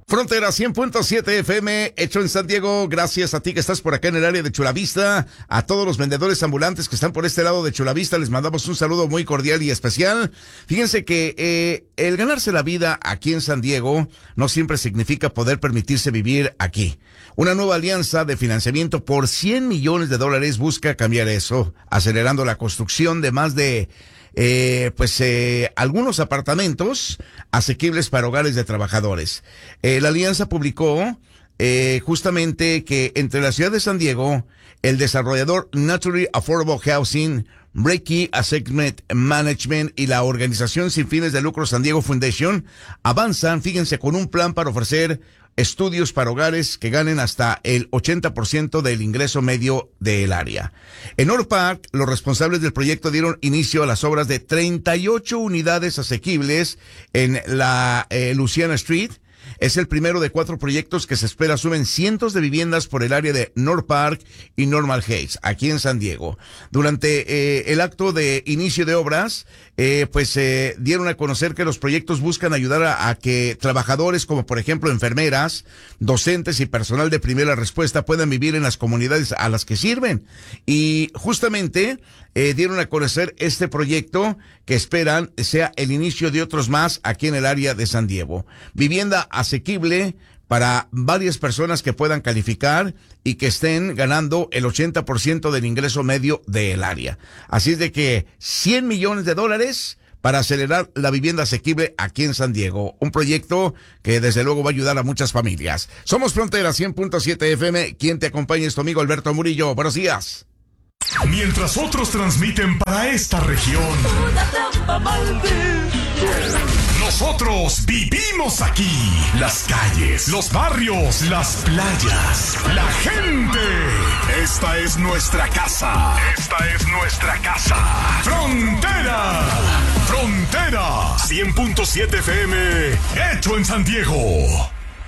Frontera 100.7 FM, hecho en San Diego. Gracias a ti que estás por acá en el área de Chula Vista. A todos los vendedores ambulantes que están por este lado de Chula Vista, les mandamos un saludo muy cordial y especial. Fíjense que el ganarse la vida aquí en San Diego no siempre significa poder permitirse vivir aquí. Una nueva alianza de financiamiento por $100 millones busca cambiar eso, acelerando la construcción de más de algunos apartamentos asequibles para hogares de trabajadores. La alianza publicó justamente que entre la ciudad de San Diego, el desarrollador Naturally Affordable Housing, Breaky Asset Management y la organización sin fines de lucro San Diego Foundation avanzan, fíjense, con un plan para ofrecer estudios para hogares que ganen hasta el 80% del ingreso medio del área. En North Park, los responsables del proyecto dieron inicio a las obras de 38 unidades asequibles en la Louisiana Street. Es el primero de 4 proyectos que se espera sumen cientos de viviendas por el área de North Park y Normal Heights, aquí en San Diego. Durante el acto de inicio de obras, dieron a conocer que los proyectos buscan ayudar a que trabajadores como por ejemplo enfermeras, docentes y personal de primera respuesta puedan vivir en las comunidades a las que sirven. Y justamente dieron a conocer este proyecto que esperan sea el inicio de otros más aquí en el área de San Diego. Vivienda asequible para varias personas que puedan calificar y que estén ganando el 80% del ingreso medio del área. Así es de que $100 millones para acelerar la vivienda asequible aquí en San Diego. Un proyecto que desde luego va a ayudar a muchas familias. Somos Frontera 100.7 FM. Quien te acompaña es tu amigo Alberto Murillo. Buenos días. Mientras otros transmiten para esta región, nosotros vivimos aquí. Las calles, los barrios, las playas, la gente. Esta es nuestra casa. Esta es nuestra casa. Frontera. Frontera 100.7 FM. Hecho en San Diego.